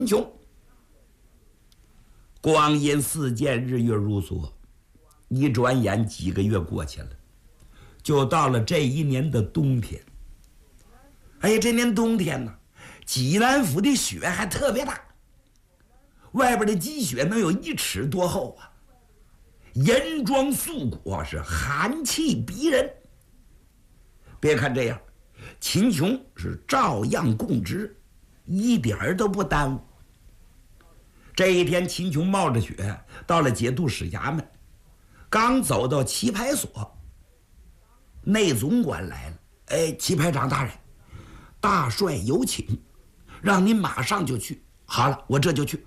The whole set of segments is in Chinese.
穷。光阴似箭，日月如梭，一转眼几个月过去了，就到了这一年的冬天。哎呀，这年冬天呢，济南府的雪还特别大，外边的积雪能有1尺多厚啊，严庄肃古，是寒气逼人。别看这样，秦琼是照样供职，一点儿都不耽误。这一天，秦琼冒着雪到了节度使衙门，刚走到棋牌所，内总管来了。哎，棋牌长大人，大帅有请，让您马上就去。好了，我这就去。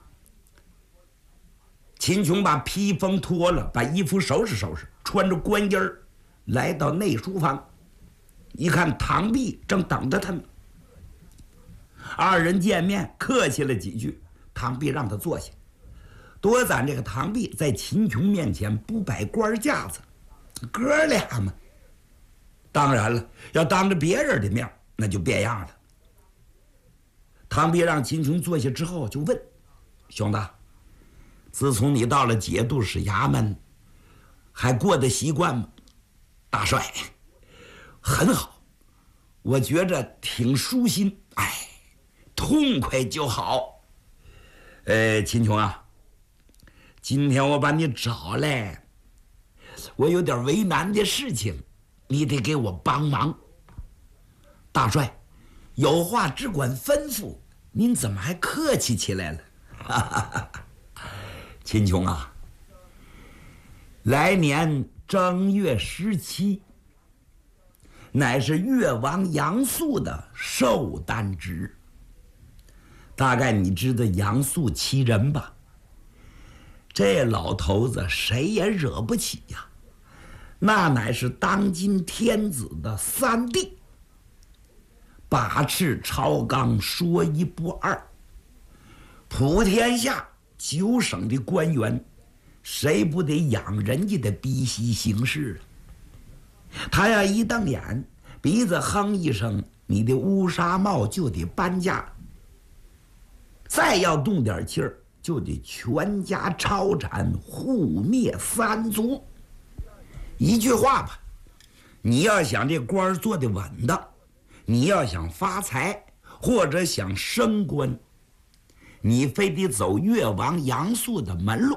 秦琼把披风脱了，把衣服收拾收拾，穿着官衣儿来到内书房，一看唐弼正等着他呢。二人见面，客气了几句，唐弼让他坐下。多攒这个唐弼在秦琼面前不摆官架子，哥俩嘛。当然了，要当着别人的面，那就变样了。唐弼让秦琼坐下之后，就问：“兄弟，自从你到了节度使衙门，还过得习惯吗？”大帅，很好，我觉着挺舒心，哎，痛快就好。秦琼啊，今天我把你找来，我有点为难的事情，你得给我帮忙。大帅，有话只管吩咐，您怎么还客气起来了？秦琼啊，来年正月17，乃是越王杨素的寿诞之。大概你知道杨素其人吧？这老头子谁也惹不起呀，那乃是当今天子的三弟，把持朝纲，说一不二，普天下9省的官员，谁不得养人家的鼻息行事啊？他要一瞪眼，鼻子哼一声，你的乌纱帽就得搬家，再要动点气儿，就得全家抄斩，护灭3族。一句话吧，你要想这官做得稳当，你要想发财或者想升官，你非得走越王杨素的门路。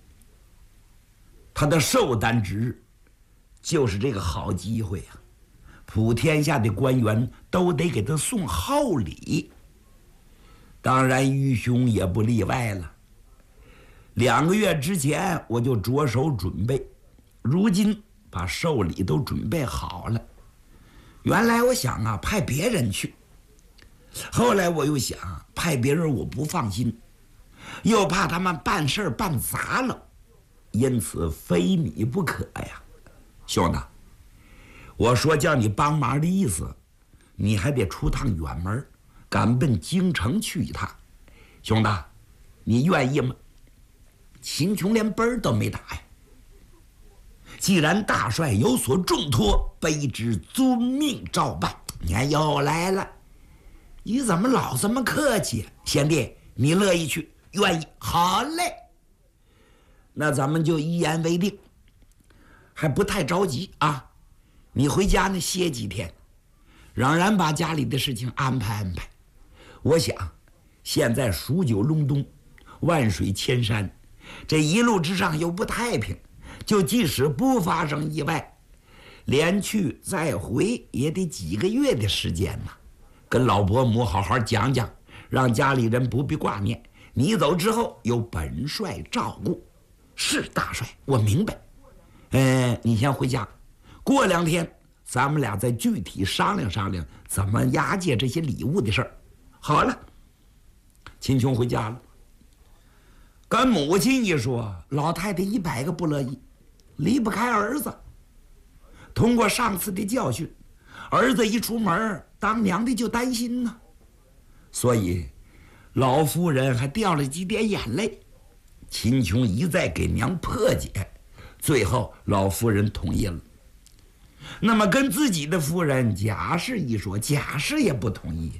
他的寿诞之日就是这个好机会啊，普天下的官员都得给他送厚礼，当然愚兄也不例外了。2个月之前我就着手准备，如今把寿礼都准备好了。原来我想啊，派别人去，后来我又想派别人我不放心，又怕他们办事办砸了，因此非你不可呀。兄弟，我说叫你帮忙的意思，你还得出趟远门，赶奔京城去一趟。兄弟，你愿意吗？秦琼连奔都没打呀。既然大帅有所重托，卑职遵命照办。你看又来了，你怎么老这么客气？贤弟，你乐意去？愿意？好嘞，那咱们就一言为定，还不太着急啊。你回家呢歇几天，让人把家里的事情安排安排。我想现在数九隆冬，万水千山，这一路之上又不太平，就即使不发生意外，连去再回也得几个月的时间呢。跟老伯母好好讲讲，让家里人不必挂念。你走之后由本帅照顾。是大帅，我明白。你先回家，过2天咱们俩再具体商量商量怎么押解这些礼物的事儿。好了，秦琼回家了，跟母亲一说，老太太100个不乐意，离不开儿子。通过上次的教训，儿子一出门，当娘的就担心呢，所以老夫人还掉了几点眼泪。秦琼一再给娘破解，最后老夫人同意了。那么跟自己的夫人贾氏一说，贾氏也不同意。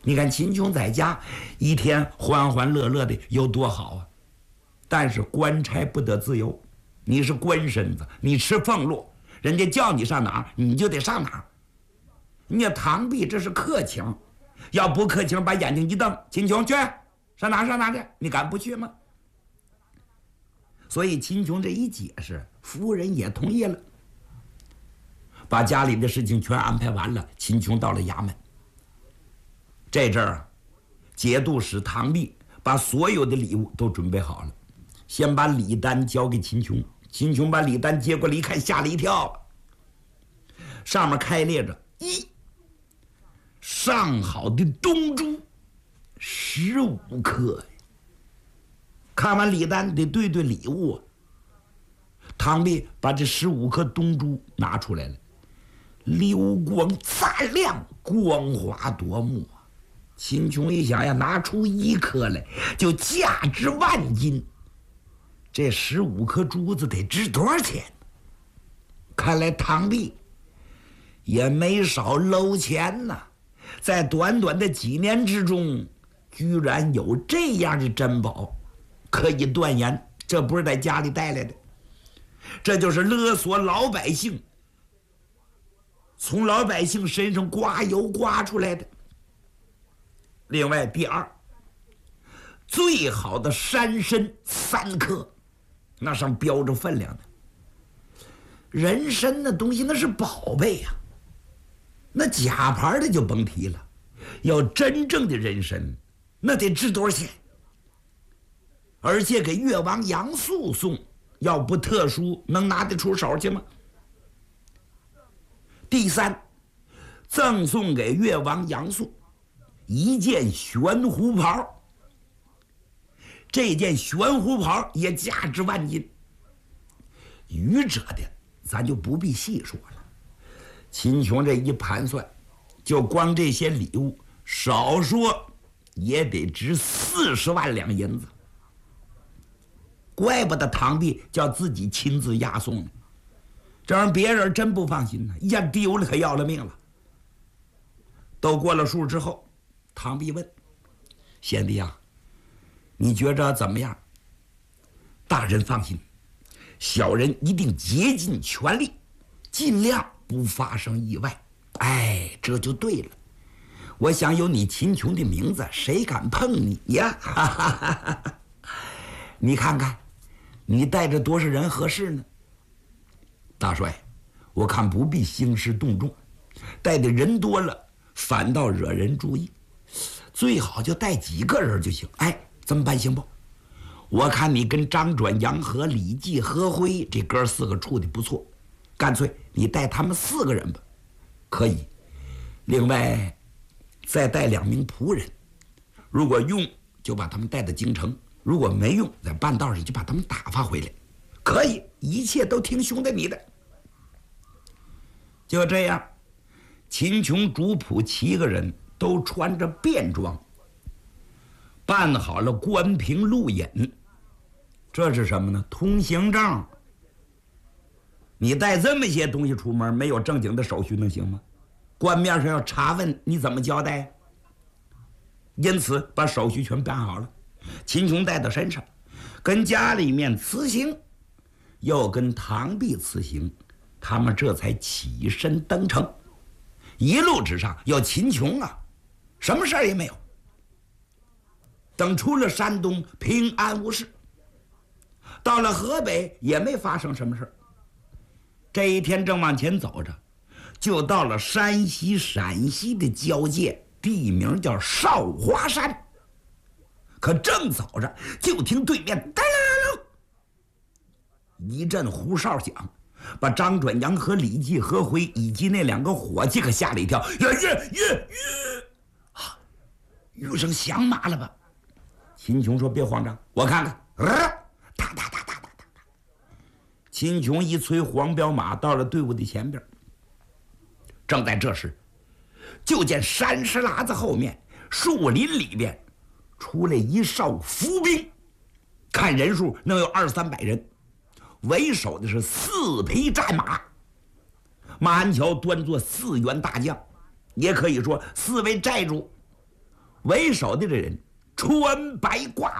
你看秦琼在家一天欢欢乐乐的有多好啊！但是官差不得自由，你是官身子，你吃俸禄，人家叫你上哪儿你就得上哪儿。你看唐弼这是客卿，要不客卿把眼睛一瞪，秦琼去上哪上哪去，你敢不去吗？所以秦琼这一解释，夫人也同意了，把家里的事情全安排完了。秦琼到了衙门，这阵儿节度使唐弼把所有的礼物都准备好了，先把礼单交给秦琼。秦琼把礼单接过来一看，吓了一跳，上面开列着上好的东珠15颗。看完礼单得对对礼物啊。唐弼把这15颗东珠拿出来了，流光灿亮，光华夺目啊。秦琼一想呀，拿出1颗来就价值万金，这15颗珠子得值多少钱？看来唐弼也没少搂钱呐。在短短的几年之中，居然有这样的珍宝，可以断言这不是在家里带来的，这就是勒索老百姓，从老百姓身上刮油刮出来的。另外第二，最好的山参3颗，那上标着分量的。人参那东西那是宝贝呀，那假牌的就甭提了，要真正的人参那得值多少钱？而且给越王杨素送，要不特殊能拿得出手去吗？第三，赠送给越王杨素1件玄狐袍，这件玄狐袍也价值万金。余者的咱就不必细说了。秦琼这一盘算，就光这些礼物，少说也得值40万两银子。怪不得唐弼叫自己亲自押送呢，这让别人真不放心呢，一下丢了可要了命了。都过了数之后，唐弼问贤弟啊，你觉着怎么样？大人放心，小人一定竭尽全力，尽量不发生意外。哎，这就对了。我想有你秦琼的名字，谁敢碰你呀？哈哈哈哈，你看看，你带着多少人合适呢？大帅，我看不必兴师动众，带的人多了反倒惹人注意，最好就带几个人就行。哎，这么办行不？我看你跟张转、杨和、李继、何辉这哥4个处的不错，干脆你带他们4个人吧。可以。另外再带2名仆人，如果用就把他们带到京城，如果没用在半道上就把他们打发回来。可以，一切都听兄弟你的。就这样，秦琼、主仆7个人都穿着便装，办好了官凭录引。这是什么呢？通行证。你带这么些东西出门，没有正经的手续能行吗？官面上要查问，你怎么交代？因此把手续全办好了，秦琼带到身上，跟家里面辞行，又跟唐弼辞行，他们这才起身登城。一路之上有秦琼啊，什么事儿也没有。等出了山东，平安无事。到了河北也没发生什么事儿。这一天正往前走着，就到了山西陕西的交界，地名叫少华山。可正走着，就听对面噔一阵胡哨响，把张转、杨和、李继、何辉以及那2个伙计可吓了一跳。遇上响马了吧？秦琼说：“别慌张，我看看。”秦琼一催黄骠马到了队伍的前边。正在这时，就见山石喇子后面树林里边出来一哨伏兵，看人数能有200-300人，为首的是4匹战马，马鞍桥端坐4员大将，也可以说4位寨主。 为首的这人穿白褂